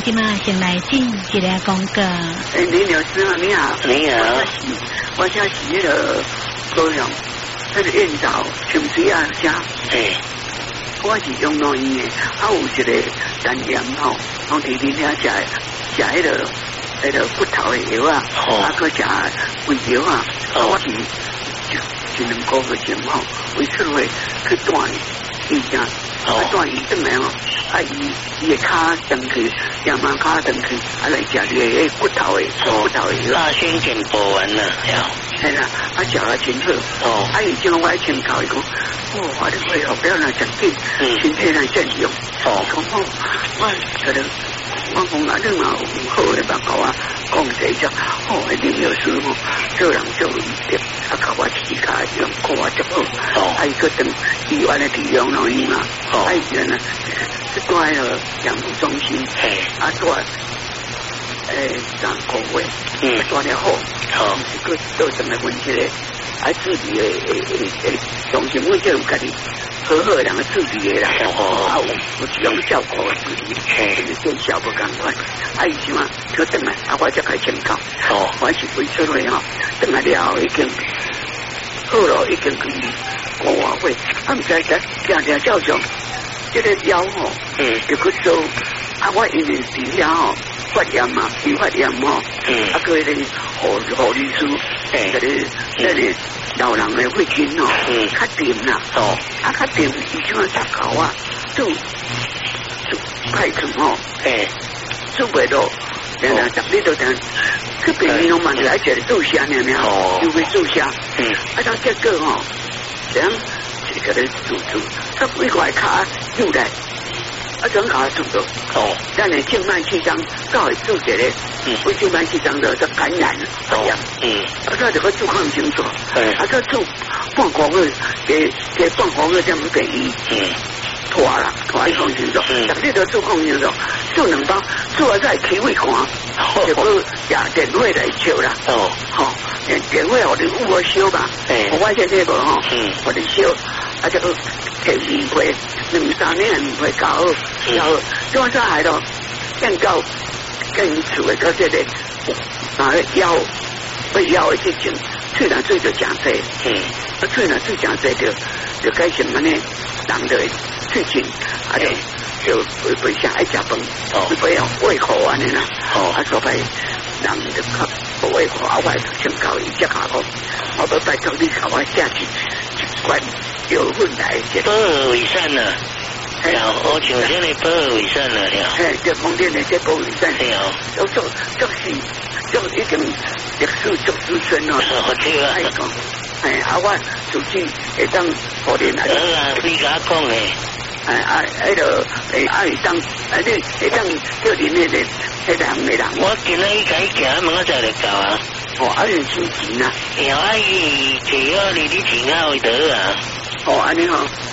今嘛先来进一个广告。 李老师啊，你好。 你好。 我家是那个高雄，那个燕巢清水啊家。我是养老院的，有一个肝炎吼，我弟弟遐食迄个骨头的药啊，佮食胃药啊，我是一两个月前吼，为出来去住医生，住医生来吼，伊的骹长去，夜晚骹长去，来食你个骨头的药。 大先检补完了， 系啦，食了清楚。伊叫我请教伊讲。我的胃不要来讲病，身体来正用。讲好，我讲啊，你嘛有好的吧？我讲这只，一定有事吼，做人做医的，教我自家用，看我就好。伊个等医院的地养老院嘛，伊原来是住喺个养护中心，住3个月，住了好，是个做什么问题咧？自己的中心，我就有家己好人的自己的啦，我只用照顾自己，做效果赶快。以前啊，佢等来，我才开请教。我是为出来吼，等来了已经好了，已经去5月会，唔知行照常，这个腰吼，就去做。我因为治疗吼发炎嘛，皮发炎吼，个迄个护理师，那个老人的肺经哦，较甜啦，较甜，以前插口啊，做派出哦，做袂到，然后十里都等，去病院嘛，来这里做虾呢，又会做虾，到这个哦，这样一个人做，他不会卡又来。怎搞做到？咱的静脉曲张到会做这个，为静脉曲张的感染发炎，这就去做抗生素，这做半个月，给半个月这样给伊拖抗生素，逐日都做抗生素，做2包，做了再起胃寒，结果呀电话来烧啦，电话我哋有烧吧，我现在无吼，我哋烧。这个提免费2-3年免费搞好，做啥来咯？更厝的到这个腰的事情，喙若水就诚济，喙若水诚济就改成安尼，人就会喙清，就袂啥爱食饭，不要胃口安尼啦，所以人就较胃口，我请教伊只下讲，我要拜托你给我下去一罐。有混来一保尔韦善了，我请先来保尔韦善了， 这风电的这保尔韦善，就是已经历史足资深咯。 对啊， 我自己会当互你来。 你甲我讲诶。 迄个会当，你会当叫你那个迄人的人。 我今仔日甲伊行门，我才来到啊。 你收钱啊？ 伊坐我离你钱啊会得啊。 安尼吼。